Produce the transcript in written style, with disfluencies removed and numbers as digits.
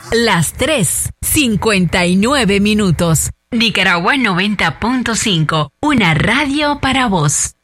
Las 3:59. Nicaragua 90.5, una radio para vos.